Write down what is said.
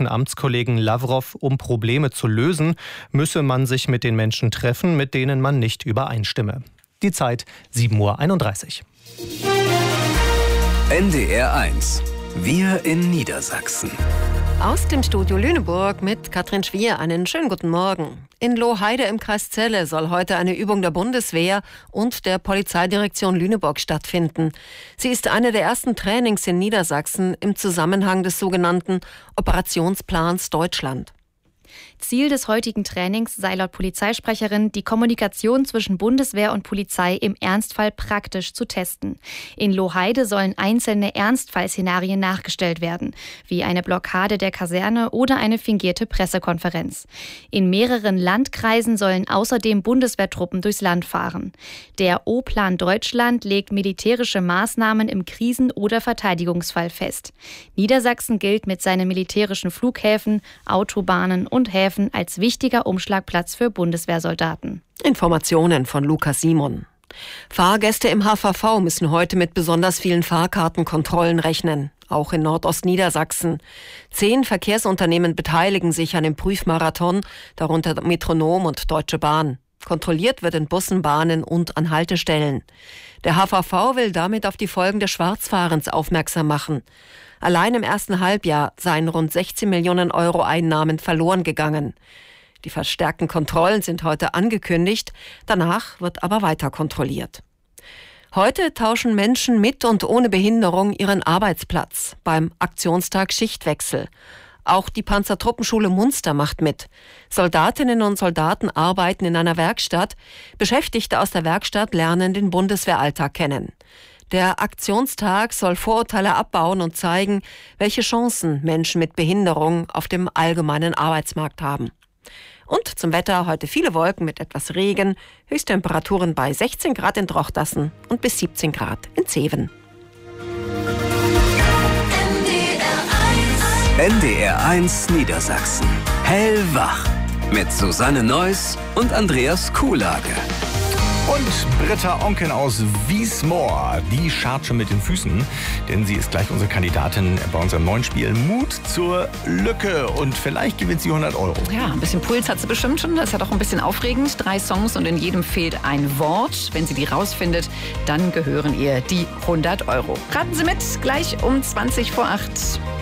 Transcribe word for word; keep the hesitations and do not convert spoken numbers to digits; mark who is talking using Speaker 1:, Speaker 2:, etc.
Speaker 1: russischen Amtskollegen Lavrov, um Probleme zu lösen, müsse man sich mit den Menschen treffen, mit denen man nicht übereinstimme. Die Zeit sieben Uhr einunddreißig.
Speaker 2: N D R eins. Wir in Niedersachsen.
Speaker 3: Aus dem Studio Lüneburg mit Katrin Schwier. Einen schönen guten Morgen. In Lohheide im Kreis Celle soll heute eine Übung der Bundeswehr und der Polizeidirektion Lüneburg stattfinden. Sie ist eine der ersten Trainings in Niedersachsen im Zusammenhang des sogenannten Operationsplans Deutschland.
Speaker 4: Ziel des heutigen Trainings sei laut Polizeisprecherin, die Kommunikation zwischen Bundeswehr und Polizei im Ernstfall praktisch zu testen. In Lohheide sollen einzelne Ernstfallszenarien nachgestellt werden, wie eine Blockade der Kaserne oder eine fingierte Pressekonferenz. In mehreren Landkreisen sollen außerdem Bundeswehrtruppen durchs Land fahren. Der O-Plan Deutschland legt militärische Maßnahmen im Krisen- oder Verteidigungsfall fest. Niedersachsen gilt mit seinen militärischen Flughäfen, Autobahnen und Häfen als wichtiger Umschlagplatz für Bundeswehrsoldaten.
Speaker 3: Informationen von Lukas Simon. Fahrgäste im H V V müssen heute mit besonders vielen Fahrkartenkontrollen rechnen, auch in Nordostniedersachsen. Zehn Verkehrsunternehmen beteiligen sich an dem Prüfmarathon, darunter Metronom und Deutsche Bahn. Kontrolliert wird in Bussen, Bahnen und an Haltestellen. Der H V V will damit auf die Folgen des Schwarzfahrens aufmerksam machen. Allein im ersten Halbjahr seien rund sechzehn Millionen Euro Einnahmen verloren gegangen. Die verstärkten Kontrollen sind heute angekündigt, danach wird aber weiter kontrolliert. Heute tauschen Menschen mit und ohne Behinderung ihren Arbeitsplatz beim Aktionstag Schichtwechsel. Auch die Panzertruppenschule Munster macht mit. Soldatinnen und Soldaten arbeiten in einer Werkstatt. Beschäftigte aus der Werkstatt lernen den Bundeswehralltag kennen. Der Aktionstag soll Vorurteile abbauen und zeigen, welche Chancen Menschen mit Behinderung auf dem allgemeinen Arbeitsmarkt haben. Und zum Wetter heute viele Wolken mit etwas Regen, Höchsttemperaturen bei sechzehn Grad in Drochdassen und bis siebzehn Grad in Zeven.
Speaker 2: N D R eins Niedersachsen. Hellwach. Mit Susanne Neuss und Andreas Kuhlage.
Speaker 5: Und Britta Onken aus Wiesmoor, die scharrt schon mit den Füßen, denn sie ist gleich unsere Kandidatin bei unserem neuen Spiel Mut zur Lücke. Und vielleicht gewinnt sie hundert Euro.
Speaker 6: Ja, ein bisschen Puls hat sie bestimmt schon. Das ist ja doch ein bisschen aufregend. Drei Songs und in jedem fehlt ein Wort. Wenn sie die rausfindet, dann gehören ihr die hundert Euro. Raten Sie mit, gleich um zwanzig vor acht.